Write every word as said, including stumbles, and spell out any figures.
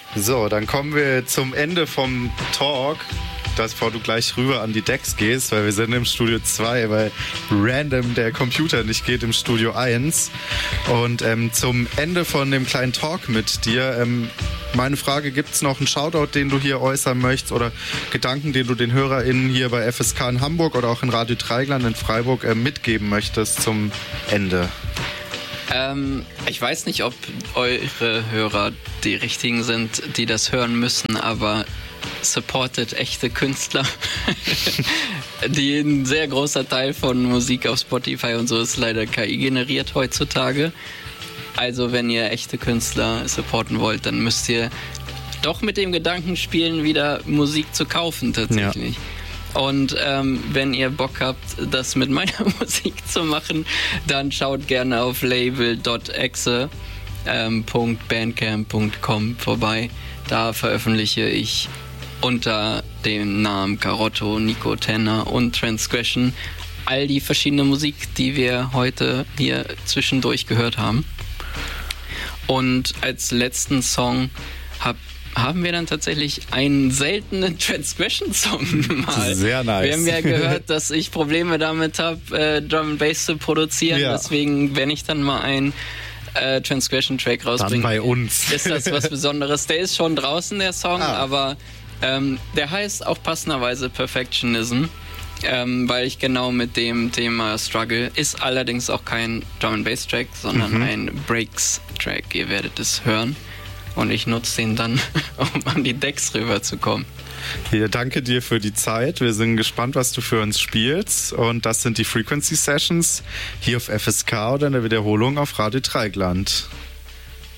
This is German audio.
So, dann kommen wir zum Ende vom Talk, das, bevor du gleich rüber an die Decks gehst, weil wir sind im Studio zwei, weil random der Computer nicht geht im Studio eins. Und ähm, zum Ende von dem kleinen Talk mit dir, ähm, meine Frage, gibt es noch einen Shoutout, den du hier äußern möchtest oder Gedanken, den du den HörerInnen hier bei F S K in Hamburg oder auch in Radio Dreieckland in Freiburg äh, mitgeben möchtest zum Ende? Ähm, ich weiß nicht, ob eure Hörer die richtigen sind, die das hören müssen, aber supportet echte Künstler. die ein sehr großer Teil von Musik auf Spotify und so ist leider K I generiert heutzutage. Also wenn ihr echte Künstler supporten wollt, dann müsst ihr doch mit dem Gedanken spielen, wieder Musik zu kaufen tatsächlich. Ja. Und ähm, wenn ihr Bock habt, das mit meiner Musik zu machen, dann schaut gerne auf label punkt exe punkt bandcamp punkt com vorbei. Da veröffentliche ich unter dem Namen Karotto, Nico Tenner und Transgression all die verschiedene Musik, die wir heute hier zwischendurch gehört haben. Und als letzten Song hab haben wir dann tatsächlich einen seltenen Transgression-Song mal. Sehr nice. Wir haben ja gehört, dass ich Probleme damit habe, äh, Drum and Bass zu produzieren. Ja. Deswegen, wenn ich dann mal einen äh, Transgression-Track rausbringe, dann bei uns. Ist das was Besonderes. Der ist schon draußen, der Song, ah. aber ähm, der heißt auch passenderweise Perfectionism, ähm, weil ich genau mit dem Thema struggle. Ist allerdings auch kein Drum and Bass-Track, sondern mhm. ein Breaks-Track. Ihr werdet es hören. Und ich nutze den dann, um an die Decks rüberzukommen. Hier, danke dir für die Zeit. Wir sind gespannt, was du für uns spielst. Und das sind die Frequency Sessions hier auf F S K oder in der Wiederholung auf Radio Dreieckland.